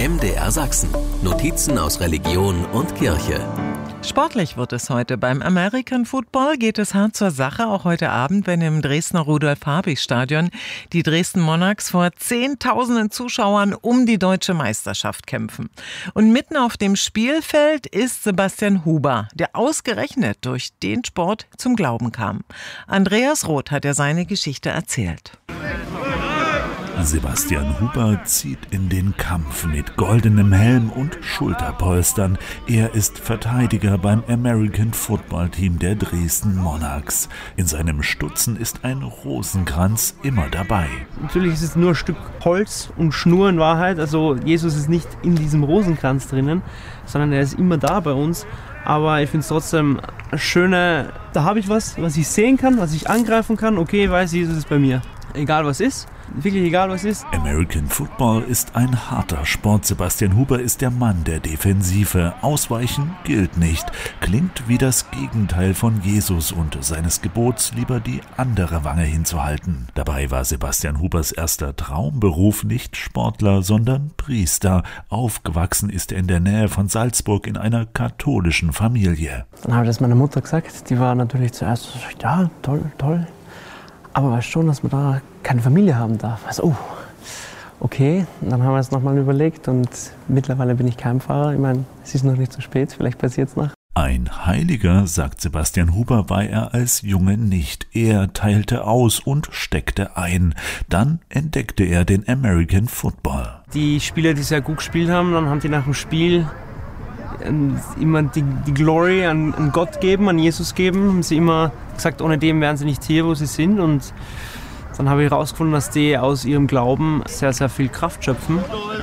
MDR Sachsen. Notizen aus Religion und Kirche. Sportlich wird es heute. Beim American Football geht es hart zur Sache. Auch heute Abend, wenn im Dresdner Rudolf-Habich-Stadion die Dresden Monarchs vor Zehntausenden Zuschauern um die deutsche Meisterschaft kämpfen. Und mitten auf dem Spielfeld ist Sebastian Huber, der ausgerechnet durch den Sport zum Glauben kam. Andreas Roth hat seine Geschichte erzählt. Sebastian Huber zieht in den Kampf mit goldenem Helm und Schulterpolstern. Er ist Verteidiger beim American Football Team der Dresden Monarchs. In seinem Stutzen ist ein Rosenkranz immer dabei. Natürlich ist es nur ein Stück Holz und Schnur in Wahrheit. Also Jesus ist nicht in diesem Rosenkranz drinnen, sondern er ist immer da bei uns. Aber ich finde es trotzdem schöner, da habe ich was ich sehen kann, was ich angreifen kann. Okay, ich weiß, Jesus ist bei mir. Egal was ist, wirklich egal was ist. American Football ist ein harter Sport. Sebastian Huber ist der Mann der Defensive. Ausweichen gilt nicht. Klingt wie das Gegenteil von Jesus und seines Gebots, lieber die andere Wange hinzuhalten. Dabei war Sebastian Hubers erster Traumberuf nicht Sportler, sondern Priester. Aufgewachsen ist er in der Nähe von Salzburg in einer katholischen Familie. Dann habe ich das meiner Mutter gesagt. Die war natürlich zuerst so, ja, toll. Aber weißt schon, dass man da keine Familie haben darf. Also, okay. Und dann haben wir es nochmal überlegt und mittlerweile bin ich Keimpfarrer. Ich meine, es ist noch nicht zu spät, vielleicht passiert es noch. Ein Heiliger, sagt Sebastian Huber, war er als Junge nicht. Er teilte aus und steckte ein. Dann entdeckte er den American Football. Die Spieler, die sehr gut gespielt haben, dann haben die nach dem Spiel immer die Glory an Gott geben, an Jesus geben. Haben sie immer gesagt, ohne dem wären sie nicht hier, wo sie sind. Und dann habe ich herausgefunden, dass die aus ihrem Glauben sehr, sehr viel Kraft schöpfen.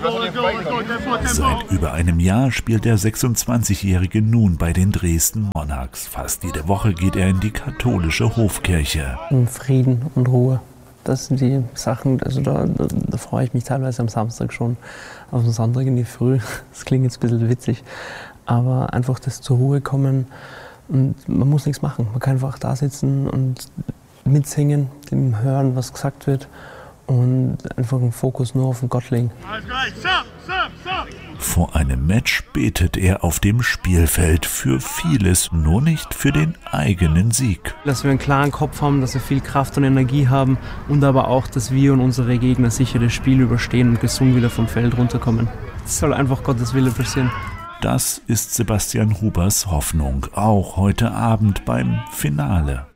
Seit über einem Jahr spielt der 26-Jährige nun bei den Dresden Monarchs. Fast jede Woche geht er in die katholische Hofkirche. Frieden und Ruhe. Das sind die Sachen, also da freue ich mich teilweise am Samstag schon auf den Sonntag in die Früh. Das klingt jetzt ein bisschen witzig, aber einfach das zur Ruhe kommen und man muss nichts machen. Man kann einfach da sitzen und mitsingen, dem hören, was gesagt wird und einfach einen Fokus nur auf den Gott legen. Vor einem Match betet er auf dem Spielfeld für vieles, nur nicht für den eigenen Sieg. Dass wir einen klaren Kopf haben, dass wir viel Kraft und Energie haben und aber auch, dass wir und unsere Gegner sicher das Spiel überstehen und gesund wieder vom Feld runterkommen. Es soll einfach Gottes Wille passieren. Das ist Sebastian Hubers Hoffnung, auch heute Abend beim Finale.